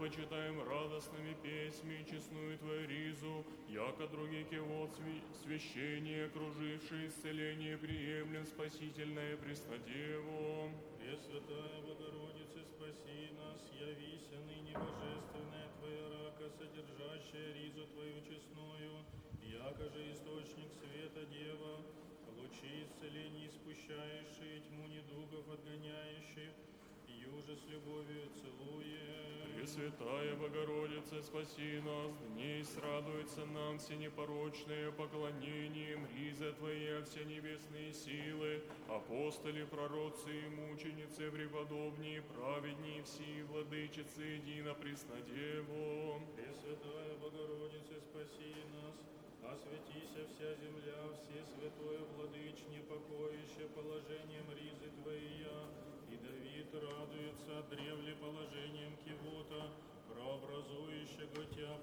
почитаем радостными песнями честную Твою ризу, яко других кивот священие, кружившее исцеление, приемлем спасительное Преснодеву. Пресвятая Богородица, спаси нас, явися ныне божественная Твоя рака, содержащая ризу Твою честную, яко же источник света Дева, лучи исцеления спущающие, тьму недугов отгоняющих, юже с любовью целует. Пресвятая Богородица, спаси нас, дней срадуется нам все непорочные поклонением риза Твоя, все небесные силы, апостоли, пророцы и мученицы, преподобнее, праведнее все, владычицы, едино Преснодеву. Пресвятая Богородица, спаси нас, осветися вся земля, все святое владычне, покоище положением ризы Твоя, и Давид радуется от древле положением кивота, прообразующий